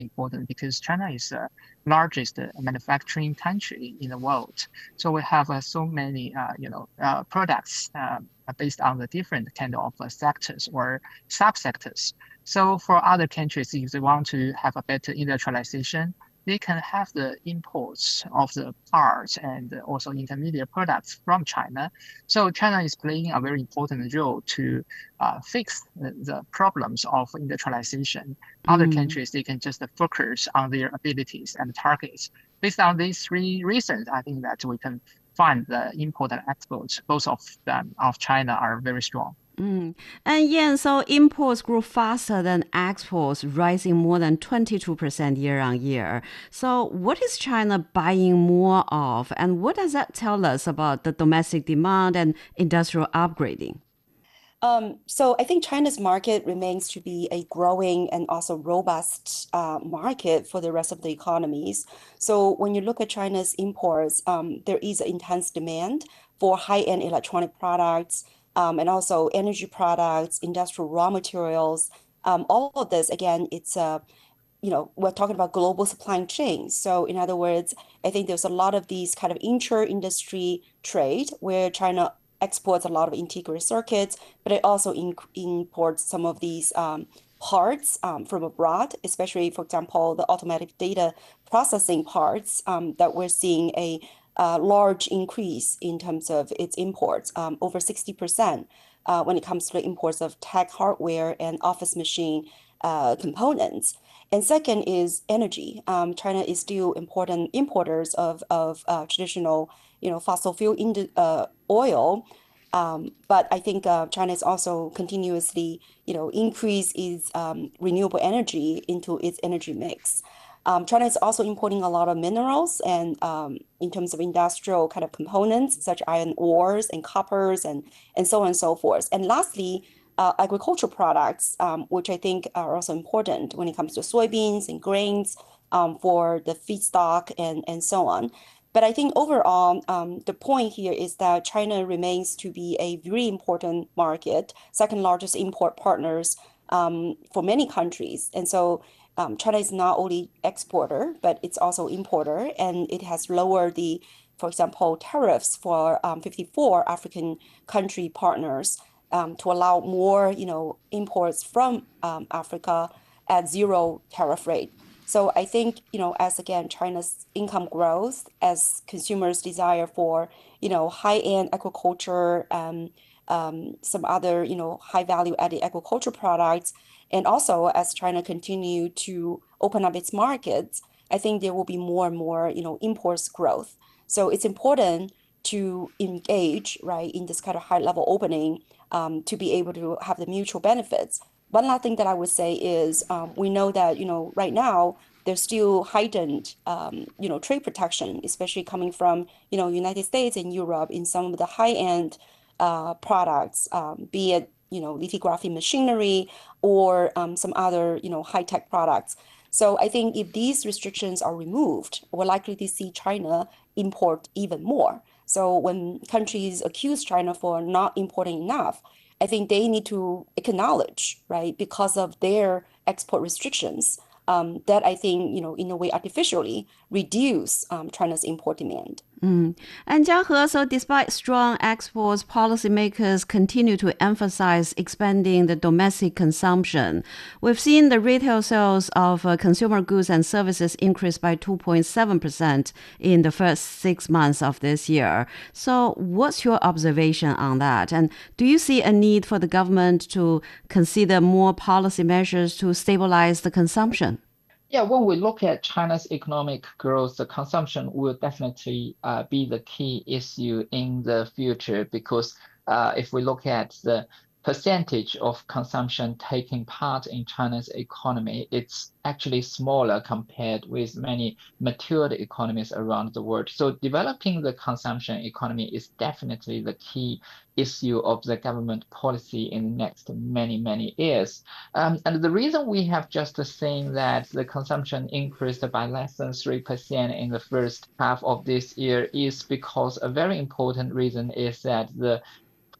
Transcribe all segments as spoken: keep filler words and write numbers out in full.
important because China is the largest uh, manufacturing country in the world. So we have uh, so many, uh, you know, uh, products uh, based on the different kind of uh, sectors or subsectors. So for other countries, if they want to have a better industrialization, they can have the imports of the parts and also intermediate products from China. So China is playing a very important role to uh, fix the, the problems of industrialization. Other Mm. countries, they can just focus on their abilities and targets. Based on these three reasons, I think that we can find the import and exports, both of them of China are very strong. Mm. And yeah, so imports grew faster than exports, rising more than twenty-two percent year on year. So, what is China buying more of? And what does that tell us about the domestic demand and industrial upgrading? Um, so I think China's market remains to be a growing and also robust uh, market for the rest of the economies. So when you look at China's imports, um, there is intense demand for high-end electronic products, um, and also energy products, industrial raw materials. Um, all of this, again, it's a you know, we're talking about global supply chains. So in other words, I think there's a lot of these kind of inter-industry trade where China exports a lot of integrated circuits, but it also in imports some of these um, parts um, from abroad, especially, for example, the automatic data processing parts um, that we're seeing a uh, large increase in terms of its imports, um, over sixty percent uh, when it comes to the imports of tech hardware and office machine uh, components. And second is energy. Um, China is still important importers of of uh, traditional, you know, fossil fuel in, uh, oil. Um, but I think uh, China is also continuously, you know, increase its um, renewable energy into its energy mix. Um, China is also importing a lot of minerals and um, in terms of industrial kind of components, such iron ores and coppers and and so on and so forth. And lastly, uh, agricultural products, um, which I think are also important when it comes to soybeans and grains um, for the feedstock and, and so on. But I think overall, um, the point here is that China remains to be a very important market, second largest import partners um, for many countries. And so um, China is not only exporter, but it's also importer, and it has lowered the, for example, tariffs for um, fifty-four African country partners um, to allow more, you know, imports from um, Africa at zero tariff rate. So I think, you know, as again, China's income grows, as consumers desire for, you know, high-end agriculture, um, um, some other, you know, high value added agriculture products, and also as China continue to open up its markets, I think there will be more and more, you know, imports growth. So it's important to engage, right, in this kind of high level opening um, to be able to have the mutual benefits. One last thing that I would say is um, we know that, you know, right now there's still heightened, um, you know, trade protection, especially coming from, you know, United States and Europe in some of the high-end uh, products, um, be it, you know, lithography machinery or um, some other, you know, high-tech products. So I think if these restrictions are removed, we're likely to see China import even more. So when countries accuse China for not importing enough, I think they need to acknowledge, right, because of their export restrictions, um, that I think, you know, in a way artificially reduce um, China's import demand. Mm. And Jiahe, so despite strong exports, policymakers continue to emphasize expanding the domestic consumption. We've seen the retail sales of uh, consumer goods and services increase by two point seven percent in the first six months of this year. So what's your observation on that? And do you see a need for the government to consider more policy measures to stabilize the consumption? Yeah, when we look at China's economic growth, the consumption will definitely uh, be the key issue in the future because uh, if we look at the percentage of consumption taking part in China's economy, it's actually smaller compared with many matured economies around the world. So developing the consumption economy is definitely the key issue of the government policy in the next many, many years. Um, and the reason we have just seen that the consumption increased by less than three percent in the first half of this year is because a very important reason is that the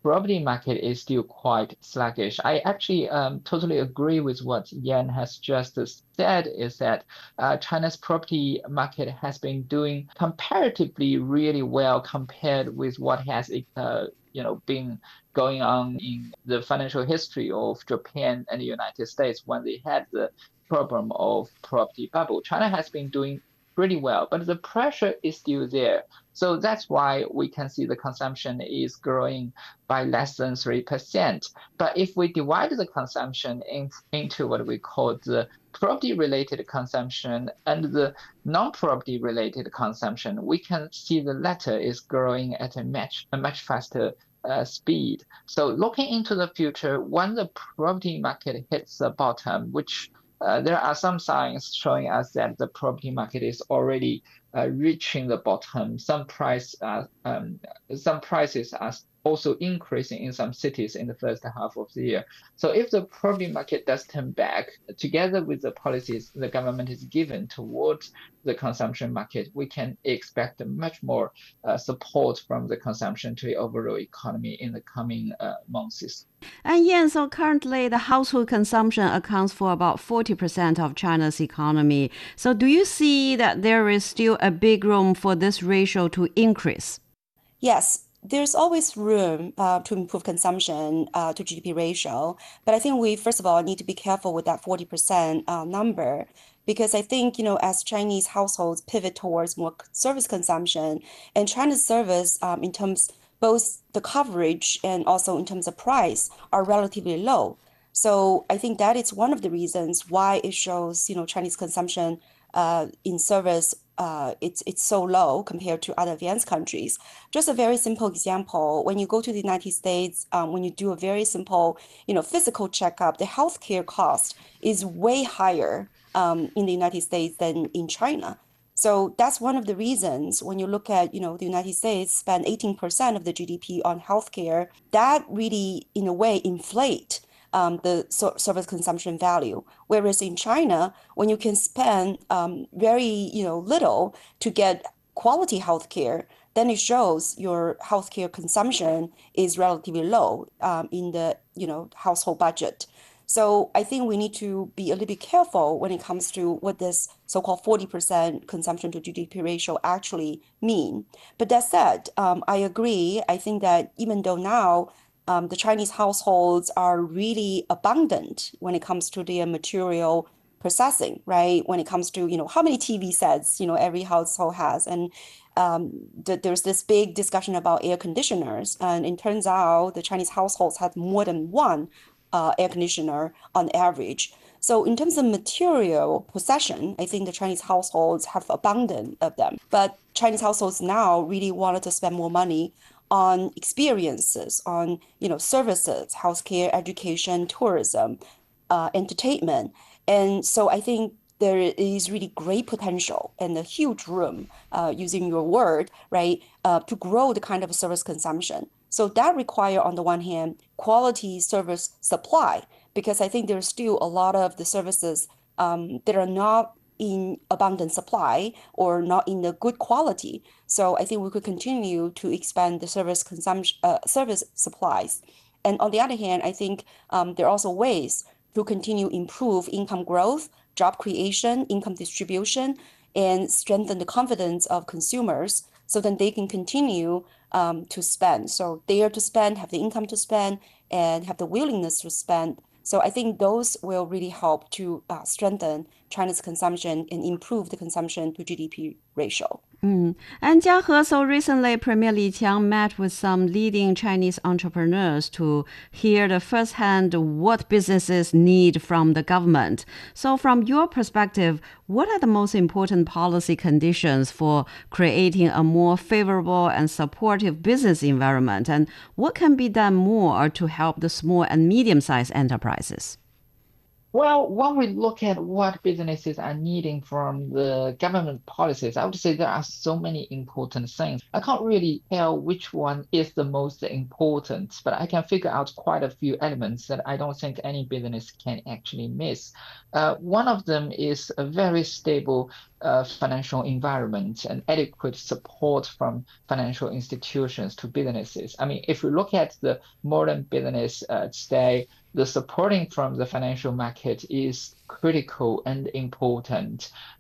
property market is still quite sluggish. I actually um, totally agree with what Yan has just said, is that uh, China's property market has been doing comparatively really well compared with what has uh, you know, been going on in the financial history of Japan and the United States when they had the problem of property bubble. China has been doing pretty well, but the pressure is still there. So that's why we can see the consumption is growing by less than three percent. But if we divide the consumption in, into what we call the property-related consumption and the non-property related consumption, we can see the latter is growing at a much, a much faster uh, speed. So looking into the future, when the property market hits the bottom, which Uh, there are some signs showing us that the property market is already uh, reaching the bottom. Some price, uh, um, some prices are also increasing in some cities in the first half of the year. So if the property market does turn back, together with the policies the government is given towards the consumption market, we can expect much more uh, support from the consumption to the overall economy in the coming uh, months. And Yan, so currently the household consumption accounts for about forty percent of China's economy. So do you see that there is still a big room for this ratio to increase? Yes, there's always room uh, to improve consumption uh, to G D P ratio. But I think we, first of all, need to be careful with that forty percent uh, number, because I think, you know, as Chinese households pivot towards more service consumption, and China's service um, in terms both the coverage and also in terms of price are relatively low. So I think that is one of the reasons why it shows, you know, Chinese consumption uh, in service, uh, it's it's so low compared to other advanced countries. Just a very simple example, when you go to the United States, um, when you do a very simple, you know, physical checkup, the healthcare cost is way higher um, in the United States than in China. So that's one of the reasons when you look at, you know, the United States spend eighteen percent of the G D P on healthcare, that really, in a way, inflate um, the so service consumption value. Whereas in China, when you can spend um, very, you know, little to get quality healthcare, then it shows your healthcare consumption is relatively low um, in the, you know, household budget. So I think we need to be a little bit careful when it comes to what this so-called forty percent consumption to G D P ratio actually mean. But that said, um, I agree. I think that even though now um, the Chinese households are really abundant when it comes to their material processing, right? When it comes to, you know, how many T V sets, you know, every household has. And um, th there's this big discussion about air conditioners. And it turns out the Chinese households have more than one Uh, air conditioner on average. So in terms of material possession, I think the Chinese households have abundant of them. But Chinese households now really wanted to spend more money on experiences, on, you know, services, healthcare, education, tourism, uh, entertainment. And so I think there is really great potential and a huge room, uh, using your word, right, uh, to grow the kind of service consumption. So that require, on the one hand, quality service supply, because I think there's still a lot of the services um, that are not in abundant supply or not in the good quality. So I think we could continue to expand the service consumption, uh, service supplies. And on the other hand, I think um, there are also ways to continue improve income growth, job creation, income distribution, and strengthen the confidence of consumers so then they can continue um, to spend. So they are to spend, have the income to spend, and have the willingness to spend. So I think those will really help to uh, strengthen China's consumption and improve the consumption to G D P ratio. Mm. And Jiahe, so recently Premier Li Qiang met with some leading Chinese entrepreneurs to hear the firsthand what businesses need from the government. So from your perspective, what are the most important policy conditions for creating a more favorable and supportive business environment? And what can be done more to help the small and medium-sized enterprises? Well, when we look at what businesses are needing from the government policies, I would say there are so many important things. I can't really tell which one is the most important, but I can figure out quite a few elements that I don't think any business can actually miss. Uh, one of them is a very stable uh, financial environment and adequate support from financial institutions to businesses. I mean, if we look at the modern business uh, today, the supporting from the financial market is critical and important.